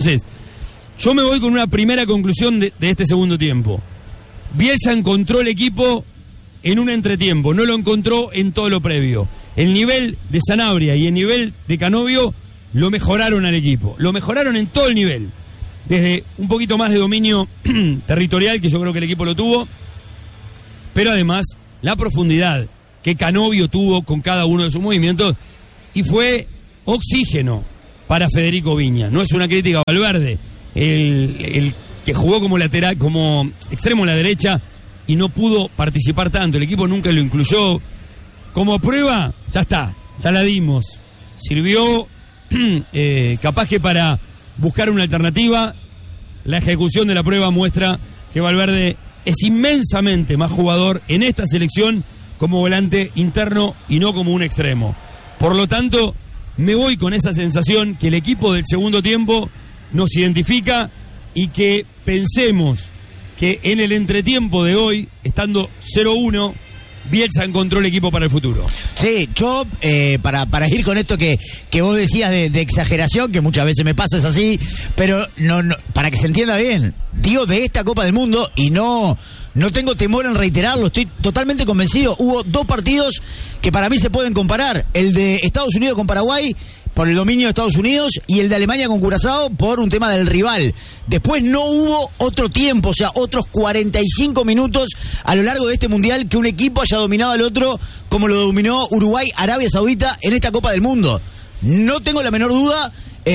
Entonces, yo me voy con una primera conclusión de este segundo tiempo. Bielsa encontró el equipo en un entretiempo, no lo encontró en todo lo previo. El nivel de Sanabria y el nivel de Canovio lo mejoraron al equipo, lo mejoraron en todo el nivel. Desde un poquito más de dominio territorial, que yo creo que el equipo lo tuvo, pero además la profundidad que Canovio tuvo con cada uno de sus movimientos, y fue oxígeno para Federico Viñas. No es una crítica a Valverde, el que jugó como lateral, como extremo a la derecha y no pudo participar tanto. El equipo nunca lo incluyó. Como prueba, ya está, ya la dimos. Sirvió capaz que para buscar una alternativa. La ejecución de la prueba muestra que Valverde es inmensamente más jugador en esta selección como volante interno y no como un extremo. Por lo tanto, me voy con esa sensación que el equipo del segundo tiempo nos identifica y que pensemos que en el entretiempo de hoy, estando 0-1, Bielsa encontró el equipo para el futuro. Sí, yo, para ir con esto que vos decías de exageración, que muchas veces me pasa, es así, pero no, para que se entienda bien, digo de esta Copa del Mundo, y no tengo temor en reiterarlo, estoy totalmente convencido. Hubo dos partidos que para mí se pueden comparar, el de Estados Unidos con Paraguay, por el dominio de Estados Unidos, y el de Alemania con Curazao por un tema del rival. Después no hubo otro tiempo, o sea, otros 45 minutos a lo largo de este Mundial que un equipo haya dominado al otro como lo dominó Uruguay, Arabia Saudita en esta Copa del Mundo. No tengo la menor duda,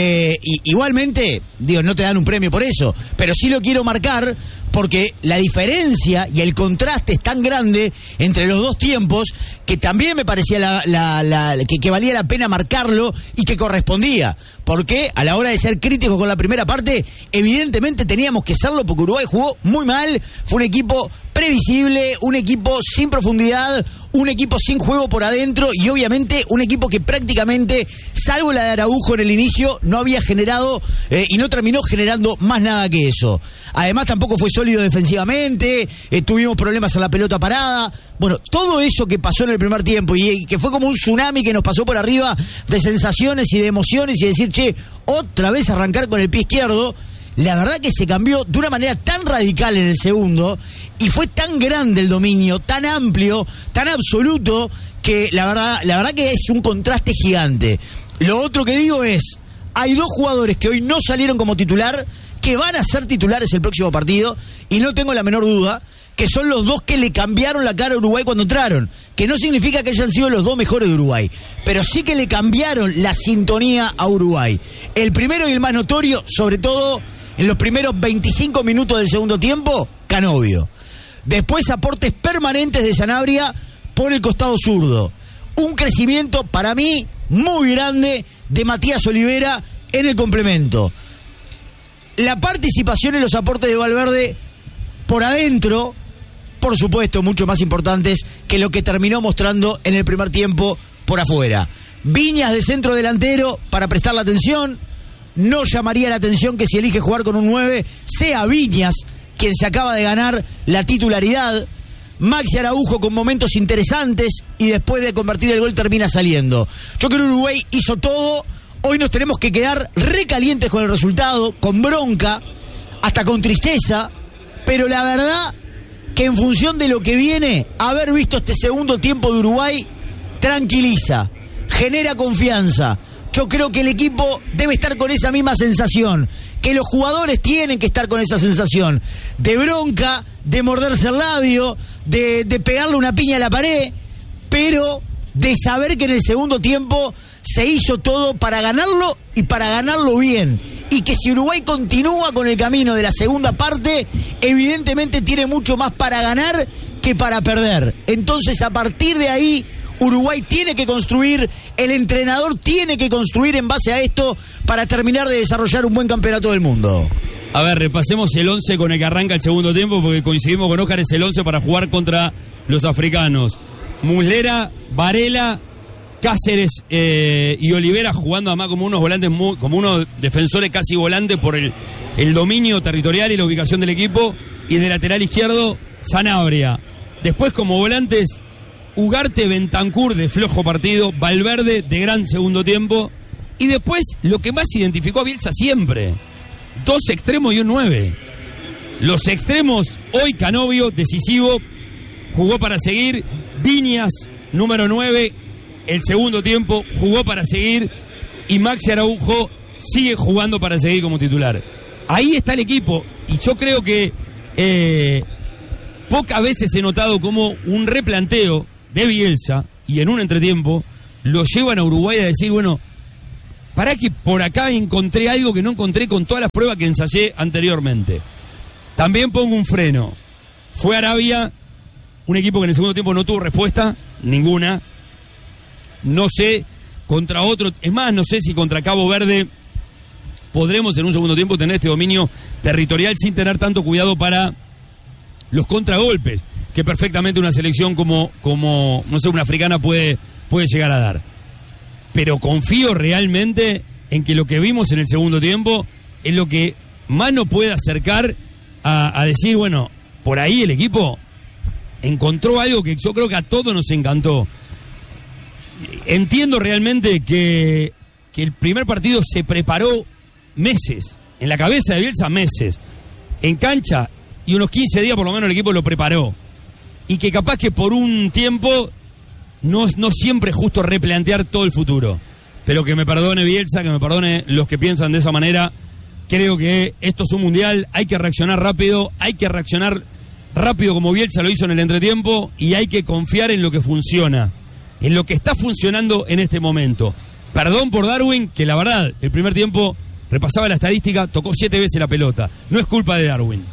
igualmente, digo, no te dan un premio por eso, pero sí lo quiero marcar porque la diferencia y el contraste es tan grande entre los dos tiempos que también me parecía que valía la pena marcarlo y que correspondía. Porque a la hora de ser críticos con la primera parte, evidentemente teníamos que serlo porque Uruguay jugó muy mal, fue un equipo previsible, un equipo sin profundidad, un equipo sin juego por adentro y obviamente un equipo que prácticamente, salvo la de Araujo en el inicio, no había generado y no terminó generando más nada que eso. Además tampoco fue sólido defensivamente, tuvimos problemas a la pelota parada. Bueno, todo eso que pasó en el primer tiempo y que fue como un tsunami que nos pasó por arriba de sensaciones y de emociones y decir, che, otra vez arrancar con el pie izquierdo, la verdad que se cambió de una manera tan radical en el segundo y fue tan grande el dominio, tan amplio, tan absoluto, que la verdad que es un contraste gigante. Lo otro que digo es, hay dos jugadores que hoy no salieron como titular, que van a ser titulares el próximo partido, y no tengo la menor duda, que son los dos que le cambiaron la cara a Uruguay cuando entraron, que no significa que hayan sido los dos mejores de Uruguay, pero sí que le cambiaron la sintonía a Uruguay. El primero y el más notorio, sobre todo en los primeros 25 minutos del segundo tiempo, Canovio. Después aportes permanentes de Sanabria por el costado zurdo. Un crecimiento para mí muy grande de Matías Olivera en el complemento. La participación en los aportes de Valverde por adentro, por supuesto, mucho más importantes que lo que terminó mostrando en el primer tiempo por afuera. Viñas de centro delantero para prestar la atención. No llamaría la atención que si elige jugar con un 9 sea Viñas quien se acaba de ganar la titularidad. Maxi Araujo con momentos interesantes y después de convertir el gol termina saliendo. Yo creo que Uruguay hizo todo. Hoy nos tenemos que quedar recalientes con el resultado, con bronca, hasta con tristeza, pero la verdad que en función de lo que viene, haber visto este segundo tiempo de Uruguay tranquiliza, genera confianza. Yo creo que el equipo debe estar con esa misma sensación, que los jugadores tienen que estar con esa sensación de bronca, de morderse el labio, de pegarle una piña a la pared, pero de saber que en el segundo tiempo se hizo todo para ganarlo y para ganarlo bien. Y que si Uruguay continúa con el camino de la segunda parte, evidentemente tiene mucho más para ganar que para perder. Entonces, a partir de ahí, Uruguay tiene que construir, el entrenador tiene que construir en base a esto para terminar de desarrollar un buen campeonato del mundo. A ver, repasemos el 11 con el que arranca el segundo tiempo, porque coincidimos con Óscar, es el 11 para jugar contra los africanos. Muslera, Varela, Cáceres y Olivera jugando además como unos volantes, como unos defensores casi volantes por el dominio territorial y la ubicación del equipo. Y de lateral izquierdo, Sanabria. Después como volantes, Ugarte, Bentancur de flojo partido, Valverde de gran segundo tiempo. Y después lo que más identificó a Bielsa siempre, 2 extremos y un 9. Los extremos, hoy Canovio, decisivo, jugó para seguir. Viñas, número 9, el segundo tiempo, jugó para seguir. Y Maxi Araujo sigue jugando para seguir como titular. Ahí está el equipo. Y yo creo que pocas veces he notado como un replanteo de Bielsa, y en un entretiempo, lo llevan a Uruguay a decir, bueno, para que por acá encontré algo que no encontré con todas las pruebas que ensayé anteriormente. También pongo un freno. Fue Arabia, un equipo que en el segundo tiempo no tuvo respuesta, ninguna. No sé, contra otro, es más, no sé si contra Cabo Verde podremos en un segundo tiempo tener este dominio territorial sin tener tanto cuidado para los contragolpes, que perfectamente una selección como no sé, una africana puede llegar a dar. Pero confío realmente en que lo que vimos en el segundo tiempo es lo que más nos puede acercar a decir, bueno, por ahí el equipo encontró algo que yo creo que a todos nos encantó. Entiendo realmente que el primer partido se preparó meses, en la cabeza de Bielsa meses, en cancha, y unos 15 días por lo menos el equipo lo preparó. Y que capaz que por un tiempo no siempre es justo replantear todo el futuro. Pero que me perdone Bielsa, que me perdone los que piensan de esa manera. Creo que esto es un mundial, hay que reaccionar rápido como Bielsa lo hizo en el entretiempo, y hay que confiar en lo que funciona, en lo que está funcionando en este momento. Perdón por Darwin, que la verdad, el primer tiempo, repasaba la estadística, tocó 7 veces la pelota. No es culpa de Darwin,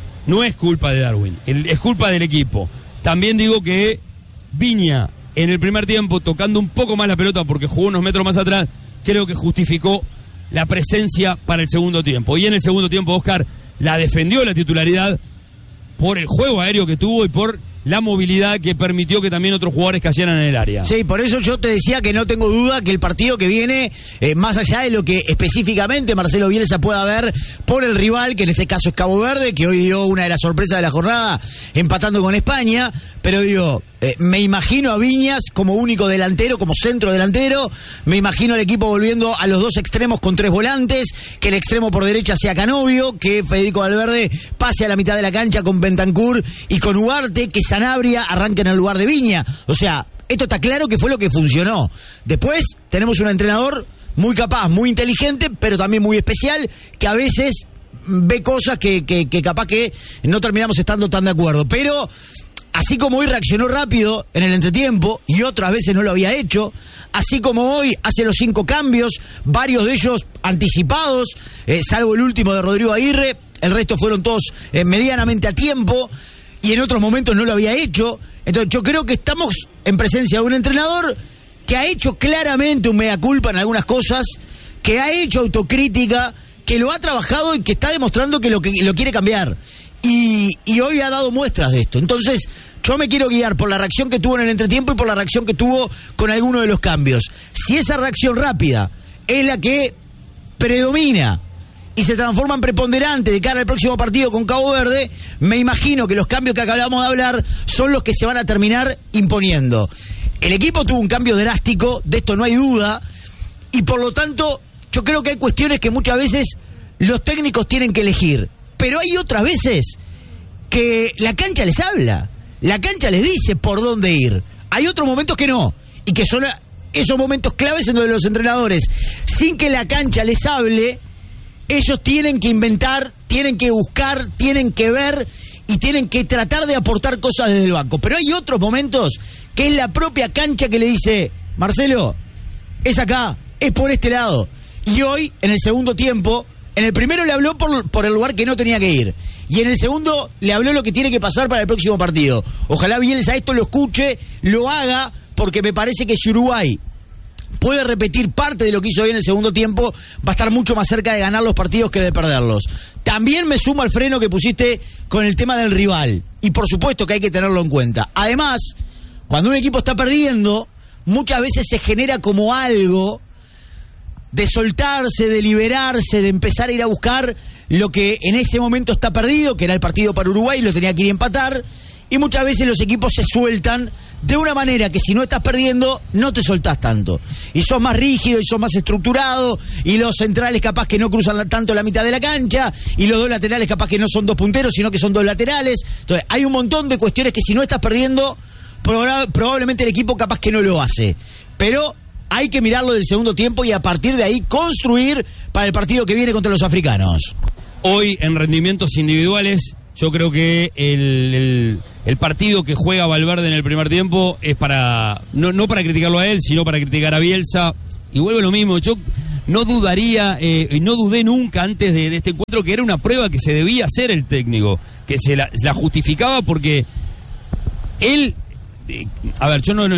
es culpa del equipo. También digo que Viña, en el primer tiempo, tocando un poco más la pelota porque jugó unos metros más atrás, creo que justificó la presencia para el segundo tiempo. Y en el segundo tiempo, Oscar la defendió la titularidad por el juego aéreo que tuvo y por la movilidad que permitió que también otros jugadores cayeran en el área. Sí, por eso yo te decía que no tengo duda que el partido que viene, más allá de lo que específicamente Marcelo Bielsa pueda ver por el rival, que en este caso es Cabo Verde, que hoy dio una de las sorpresas de la jornada, empatando con España, pero digo, me imagino a Viñas como único delantero, como centro delantero, me imagino al equipo volviendo a los 2 extremos con 3 volantes, que el extremo por derecha sea Canovio, que Federico Valverde pase a la mitad de la cancha con Bentancur y con Ugarte, que Sanabria arranque en el lugar de Viña. O sea, esto está claro que fue lo que funcionó. Después tenemos un entrenador muy capaz, muy inteligente, pero también muy especial, que a veces ve cosas que capaz que no terminamos estando tan de acuerdo. Pero así como hoy reaccionó rápido en el entretiempo y otras veces no lo había hecho, así como hoy hace los 5 cambios, varios de ellos anticipados, salvo el último de Rodrigo Aguirre, el resto fueron todos medianamente a tiempo, y en otros momentos no lo había hecho. Entonces yo creo que estamos en presencia de un entrenador que ha hecho claramente un mea culpa en algunas cosas, que ha hecho autocrítica, que lo ha trabajado y que está demostrando que lo quiere cambiar. Y hoy ha dado muestras de esto. Entonces yo me quiero guiar por la reacción que tuvo en el entretiempo y por la reacción que tuvo con alguno de los cambios. Si esa reacción rápida es la que predomina y se transforma en preponderante de cara al próximo partido con Cabo Verde, me imagino que los cambios que acabamos de hablar son los que se van a terminar imponiendo. El equipo tuvo un cambio drástico, de esto no hay duda, y por lo tanto yo creo que hay cuestiones que muchas veces los técnicos tienen que elegir, pero hay otras veces que la cancha les habla, la cancha les dice por dónde ir. Hay otros momentos que no, y que son esos momentos claves en donde los entrenadores, sin que la cancha les hable, ellos tienen que inventar, tienen que buscar, tienen que ver y tienen que tratar de aportar cosas desde el banco. Pero hay otros momentos que es la propia cancha que le dice: Marcelo, es acá, es por este lado. Y hoy, en el segundo tiempo, en el primero le habló por el lugar que no tenía que ir, y en el segundo le habló lo que tiene que pasar para el próximo partido. Ojalá Bielsa esto lo escuche, lo haga, porque me parece que si Uruguay puede repetir parte de lo que hizo hoy en el segundo tiempo, va a estar mucho más cerca de ganar los partidos que de perderlos. También me sumo al freno que pusiste con el tema del rival, y por supuesto que hay que tenerlo en cuenta. Además, cuando un equipo está perdiendo, muchas veces se genera como algo de soltarse, de liberarse, de empezar a ir a buscar lo que en ese momento está perdido, que era el partido para Uruguay, lo tenía que ir a empatar, y muchas veces los equipos se sueltan de una manera que si no estás perdiendo, no te soltás tanto. Y sos más rígido, y sos más estructurado, y los centrales capaz que no cruzan tanto la mitad de la cancha, y los dos laterales capaz que no son dos punteros, sino que son dos laterales. Entonces, hay un montón de cuestiones que si no estás perdiendo, probablemente el equipo capaz que no lo hace. Pero hay que mirarlo del segundo tiempo y a partir de ahí construir para el partido que viene contra los africanos. Hoy, en rendimientos individuales, yo creo que el partido que juega Valverde en el primer tiempo es para, no para criticarlo a él, sino para criticar a Bielsa. Y vuelve lo mismo, yo no dudaría, y no dudé nunca antes de este encuentro que era una prueba que se debía hacer el técnico, que se la justificaba porque él, a ver, yo no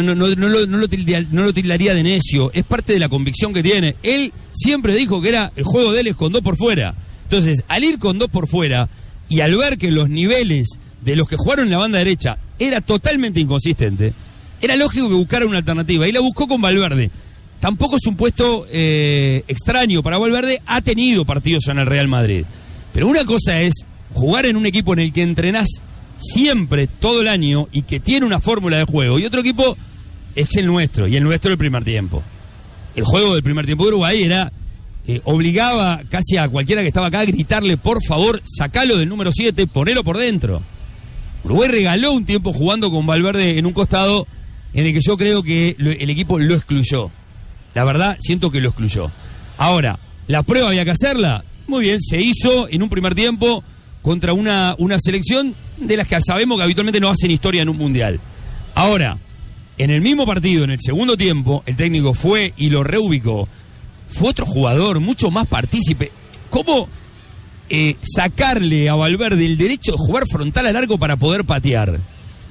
lo tildaría de necio, es parte de la convicción que tiene. Él siempre dijo que el juego de él es con dos por fuera. Entonces, al ir con dos por fuera y al ver que los niveles de los que jugaron en la banda derecha era totalmente inconsistente, era lógico que buscara una alternativa y la buscó con Valverde. Tampoco es un puesto extraño para Valverde, ha tenido partidos en el Real Madrid. Pero una cosa es jugar en un equipo en el que entrenás siempre, todo el año, y que tiene una fórmula de juego, y otro equipo es el nuestro, y el nuestro el primer tiempo. El juego del primer tiempo de Uruguay era... obligaba casi a cualquiera que estaba acá a gritarle, por favor, sacalo del número 7, ponelo por dentro. Uruguay regaló un tiempo jugando con Valverde en un costado en el que yo creo que el equipo lo excluyó. La verdad, siento que lo excluyó. Ahora, la prueba había que hacerla. Muy bien, se hizo en un primer tiempo contra una selección de las que sabemos que habitualmente no hacen historia en un mundial. Ahora, en el mismo partido, en el segundo tiempo, el técnico fue y lo reubicó. Fue otro jugador, mucho más partícipe. ¿Cómo sacarle a Valverde el derecho de jugar frontal al arco para poder patear?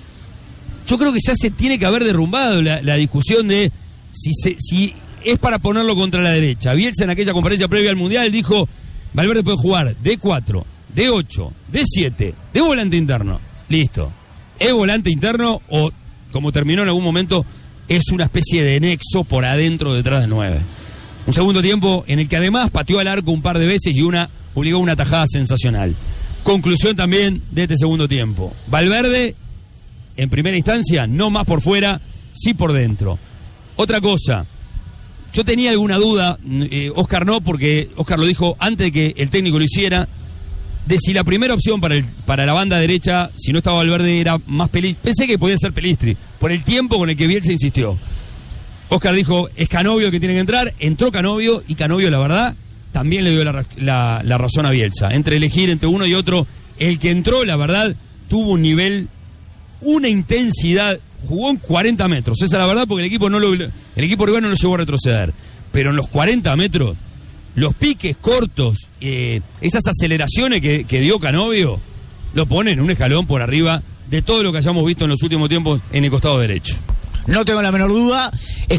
Yo creo que ya se tiene que haber derrumbado la discusión de si es para ponerlo contra la derecha. Bielsa en aquella conferencia previa al Mundial dijo, Valverde puede jugar de 4, de 8, de 7, de volante interno. Listo. ¿Es volante interno o, como terminó en algún momento, es una especie de nexo por adentro detrás de 9? Un segundo tiempo en el que además pateó al arco un par de veces y obligó una tajada sensacional. Conclusión también de este segundo tiempo. Valverde, en primera instancia, no más por fuera, sí por dentro. Otra cosa, yo tenía alguna duda, Oscar no, porque Oscar lo dijo antes de que el técnico lo hiciera, de si la primera opción para la banda derecha, si no estaba Valverde, era más Pelistri. Pensé que podía ser Pelistri, por el tiempo con el que Bielsa insistió. Oscar dijo, es Canovio el que tiene que entrar, entró Canovio, y Canovio, la verdad, también le dio la razón a Bielsa. Entre elegir entre uno y otro, el que entró, la verdad, tuvo un nivel, una intensidad, jugó en 40 metros, esa es la verdad, porque el equipo rival no lo llevó a retroceder. Pero en los 40 metros, los piques cortos, esas aceleraciones que dio Canovio, lo ponen en un escalón por arriba de todo lo que hayamos visto en los últimos tiempos en el costado derecho. No tengo la menor duda,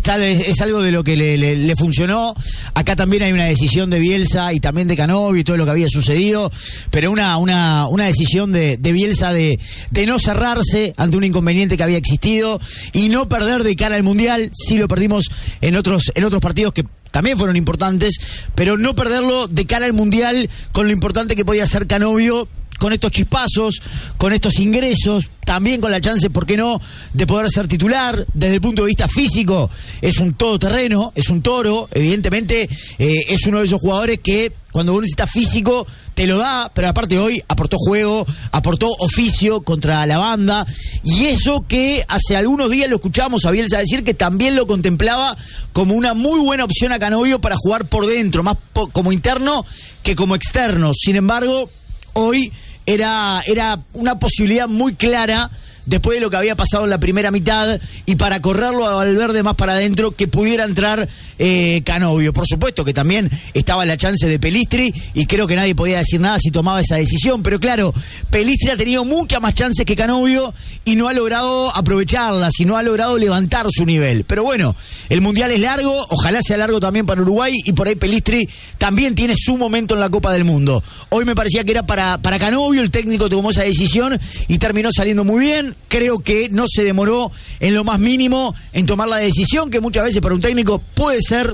es algo de lo que le funcionó. Acá también hay una decisión de Bielsa y también de Canovio y todo lo que había sucedido, pero una decisión de Bielsa de no cerrarse ante un inconveniente que había existido y no perder de cara al Mundial. Sí lo perdimos en otros partidos que también fueron importantes, pero no perderlo de cara al Mundial con lo importante que podía ser Canovio, con estos chispazos, con estos ingresos, también con la chance, ¿por qué no?, de poder ser titular. Desde el punto de vista físico, es un todoterreno, es un toro, evidentemente es uno de esos jugadores que cuando vos necesitas físico te lo da, pero aparte hoy aportó juego, aportó oficio contra la banda, y eso que hace algunos días lo escuchamos a Bielsa decir que también lo contemplaba como una muy buena opción a Canovio para jugar por dentro, más como interno que como externo. Sin embargo, hoy era una posibilidad muy clara, después de lo que había pasado en la primera mitad, y para correrlo a Valverde más para adentro, que pudiera entrar Canovio. Por supuesto que también estaba la chance de Pelistri, y creo que nadie podía decir nada si tomaba esa decisión, pero claro, Pelistri ha tenido muchas más chances que Canovio y no ha logrado aprovecharlas, y no ha logrado levantar su nivel. Pero bueno, el Mundial es largo, ojalá sea largo también para Uruguay, y por ahí Pelistri también tiene su momento en la Copa del Mundo. Hoy me parecía que era para Canovio, el técnico tomó esa decisión y terminó saliendo muy bien. Creo que no se demoró en lo más mínimo en tomar la decisión, que muchas veces para un técnico puede ser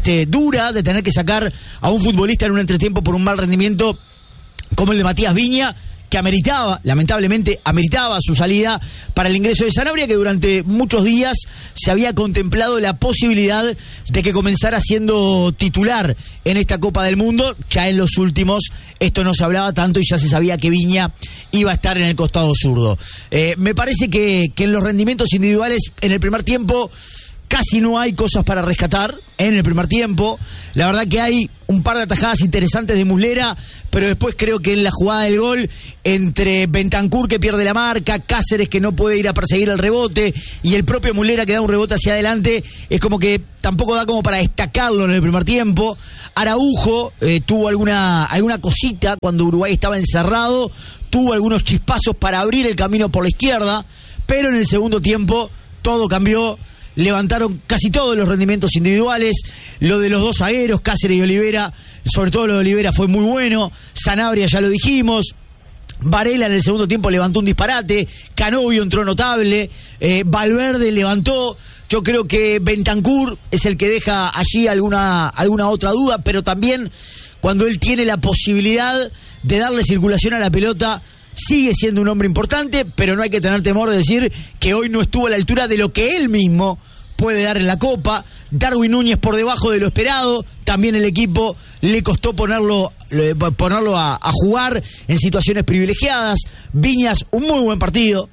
dura, de tener que sacar a un futbolista en un entretiempo por un mal rendimiento como el de Matías Viña, que lamentablemente ameritaba su salida para el ingreso de Sanabria, que durante muchos días se había contemplado la posibilidad de que comenzara siendo titular en esta Copa del Mundo. Ya en los últimos esto no se hablaba tanto y ya se sabía que Viña iba a estar en el costado zurdo. Me parece que en los rendimientos individuales en el primer tiempo casi no hay cosas para rescatar en el primer tiempo. La verdad que hay un par de atajadas interesantes de Muslera, pero después creo que en la jugada del gol, entre Bentancur que pierde la marca, Cáceres que no puede ir a perseguir el rebote y el propio Muslera que da un rebote hacia adelante, es como que tampoco da como para destacarlo en el primer tiempo. Araujo tuvo alguna cosita cuando Uruguay estaba encerrado, tuvo algunos chispazos para abrir el camino por la izquierda, pero en el segundo tiempo todo cambió. Levantaron casi todos los rendimientos individuales. Lo de los dos zagueros, Cáceres y Olivera, sobre todo lo de Olivera fue muy bueno. Sanabria ya lo dijimos. Varela en el segundo tiempo levantó un disparate. Canovio entró notable. Valverde levantó. Yo creo que Bentancur es el que deja allí alguna otra duda, pero también cuando él tiene la posibilidad de darle circulación a la pelota, sigue siendo un hombre importante, pero no hay que tener temor de decir que hoy no estuvo a la altura de lo que él mismo puede dar en la Copa. Darwin Núñez por debajo de lo esperado, también el equipo le costó ponerlo a jugar en situaciones privilegiadas. Viñas, un muy buen partido,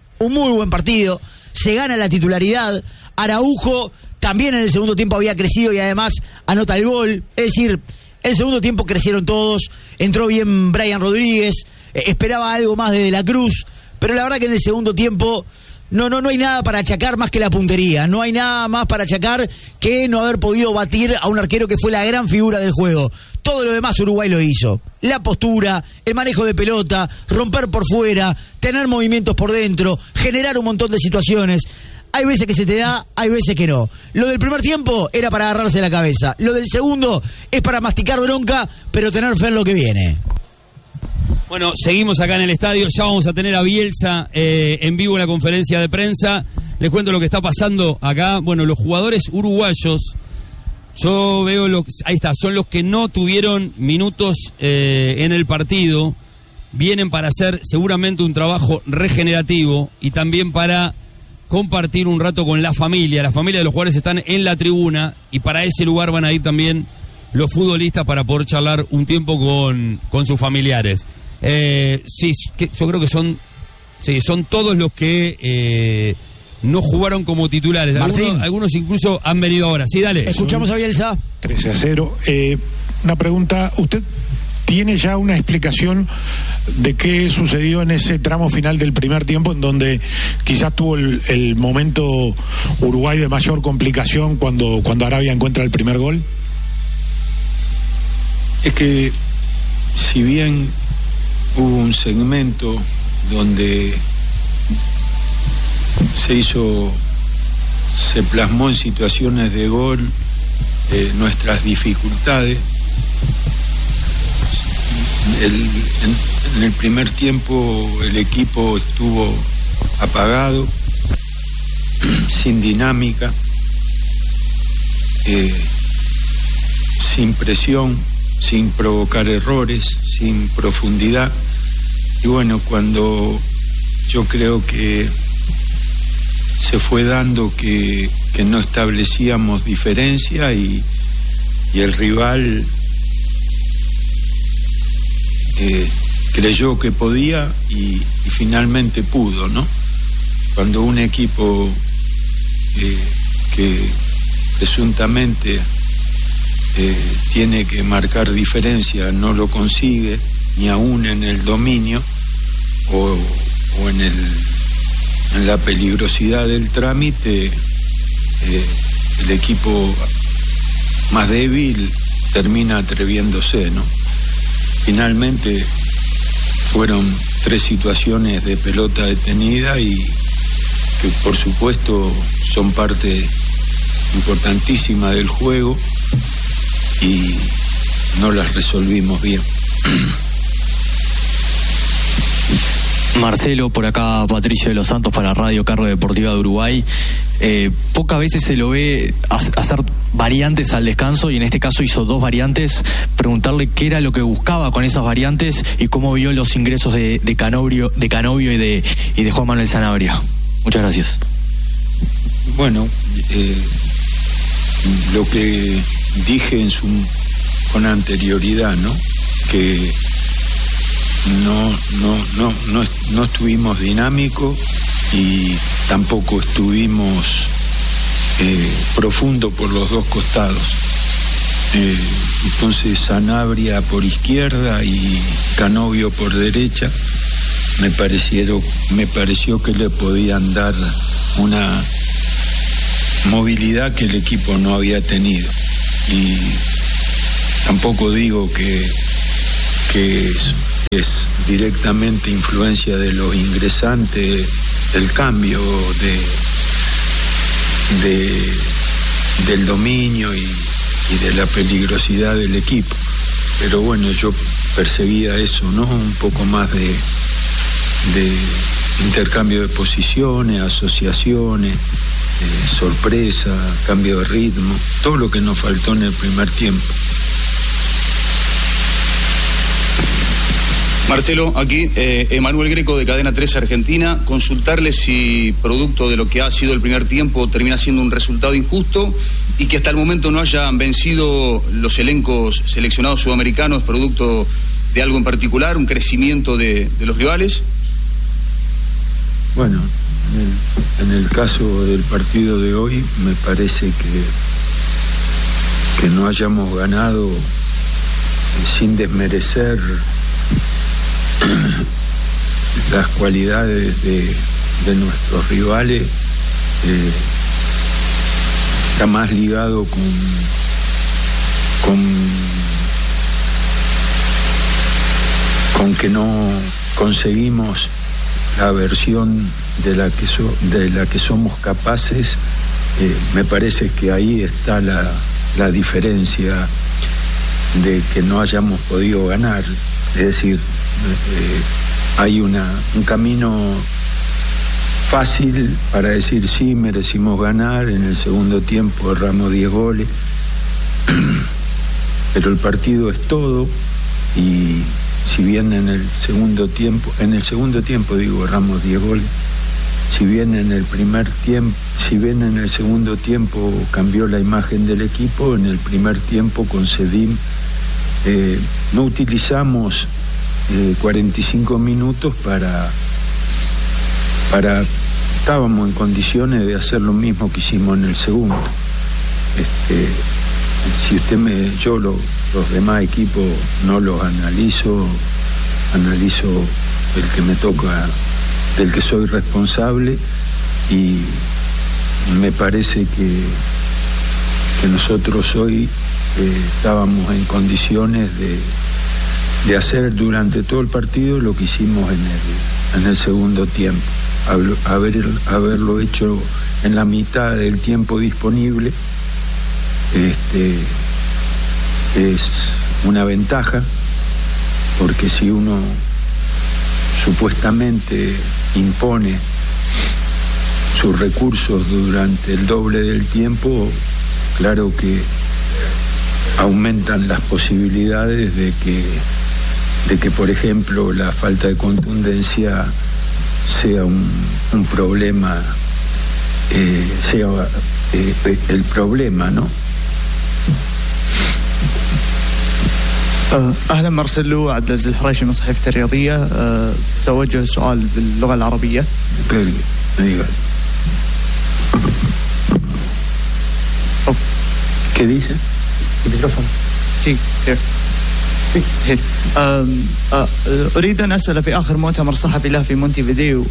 se gana la titularidad. Araujo también en el segundo tiempo había crecido y además anota el gol. Es decir, en el segundo tiempo crecieron todos, entró bien Brian Rodríguez. Esperaba algo más de la Cruz, pero la verdad que en el segundo tiempo no hay nada para achacar más que la puntería. No hay nada más para achacar que no haber podido batir a un arquero que fue la gran figura del juego. Todo lo demás Uruguay lo hizo. La postura, el manejo de pelota, romper por fuera, tener movimientos por dentro, generar un montón de situaciones. Hay veces que se te da, hay veces que no. Lo del primer tiempo era para agarrarse la cabeza. Lo del segundo es para masticar bronca, pero tener fe en lo que viene. Bueno, seguimos acá en el estadio, ya vamos a tener a Bielsa en vivo en la conferencia de prensa. Les cuento lo que está pasando acá. Bueno, los jugadores uruguayos, yo veo, ahí está, son los que no tuvieron minutos en el partido. Vienen para hacer seguramente un trabajo regenerativo y también para compartir un rato con la familia. La familia de los jugadores están en la tribuna y para ese lugar van a ir también los futbolistas para poder charlar un tiempo con sus familiares. Sí, yo creo que son todos los que no jugaron como titulares. Algunos incluso han venido ahora. Sí, dale. Escuchamos a Bielsa. 13-0. Una pregunta. ¿Usted tiene ya una explicación de qué sucedió en ese tramo final del primer tiempo, en donde quizás tuvo el momento Uruguay de mayor complicación cuando Arabia encuentra el primer gol? Es que si bien hubo un segmento donde se plasmó en situaciones de gol nuestras dificultades, en el primer tiempo el equipo estuvo apagado, sin dinámica, sin presión, sin provocar errores, sin profundidad. Y bueno, cuando yo creo que se fue dando que no establecíamos diferencia y el rival creyó que podía y finalmente pudo, ¿no? Cuando un equipo que presuntamente tiene que marcar diferencia no lo consigue, ni aún en el dominio o en la peligrosidad del trámite, el equipo más débil termina atreviéndose, ¿no? Finalmente fueron 3 situaciones de pelota detenida y que por supuesto son parte importantísima del juego y no las resolvimos bien. Marcelo, por acá Patricio de los Santos para Radio Cargo Deportiva de Uruguay. pocas veces se lo ve hacer variantes al descanso, y en este caso hizo 2 variantes. Preguntarle qué era lo que buscaba con esas variantes y cómo vio los ingresos de Canovio y de Juan Manuel Sanabria. Muchas gracias. Bueno, lo que dije con anterioridad, ¿no? Que no estuvimos dinámicos y tampoco estuvimos profundo por los dos costados. Entonces Sanabria por izquierda y Canovio por derecha me pareció que le podían dar una movilidad que el equipo no había tenido. Y tampoco digo que es directamente influencia de los ingresantes, del cambio del dominio y de la peligrosidad del equipo. Pero bueno, yo perseguía eso, ¿no? Un poco más de intercambio de posiciones, asociaciones, sorpresa, cambio de ritmo, todo lo que nos faltó en el primer tiempo. Marcelo, aquí Emanuel Greco de Cadena 13 Argentina. Consultarle si producto de lo que ha sido el primer tiempo termina siendo un resultado injusto y que hasta el momento no hayan vencido los elencos seleccionados sudamericanos producto de algo en particular, un crecimiento de los rivales. Bueno, en el caso del partido de hoy me parece que no hayamos ganado sin desmerecer las cualidades de nuestros rivales, está más ligado con que no conseguimos la versión de la que somos capaces. Me parece que ahí está la diferencia de que no hayamos podido ganar. Es decir, hay un camino fácil para decir sí, merecimos ganar. En el segundo tiempo erramos 10 goles, pero el partido es todo, y si bien en el segundo tiempo erramos 10 goles, si bien en el segundo tiempo cambió la imagen del equipo, en el primer tiempo concedimos, no utilizamos 45 minutos estábamos en condiciones de hacer lo mismo que hicimos en el segundo. Si yo los demás equipos no los analizo el que me toca, del que soy responsable, y me parece que nosotros hoy estábamos en condiciones de hacer durante todo el partido lo que hicimos en el segundo tiempo. Haberlo hecho en la mitad del tiempo disponible es una ventaja, porque si uno supuestamente impone sus recursos durante el doble del tiempo, claro que aumentan las posibilidades de que, por ejemplo, la falta de contundencia sea un problema, sea el problema, ¿no? أهلا مرسلو، عبد العزيز الحريشي من صحيفة الرياضية. سأوجه سؤال باللغة العربية. ¿Qué dice? El micrófono. Sí, أريد أن أسأل في آخر مؤتمر صحفي له في مونتيفيديو.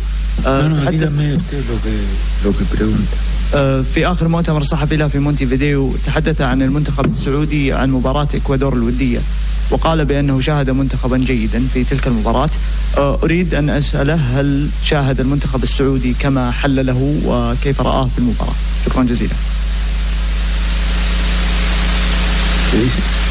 في آخر مؤتمر صحفي له في مونتيفيديو تحدث عن المنتخب السعودي عن مباراة إكوادور الودية، وقال بأنه شاهد منتخبا جيدا في تلك المباراة. أريد أن أسأله هل شاهد المنتخب السعودي كما حلله وكيف رآه في المباراة؟ شكرا جزيلا.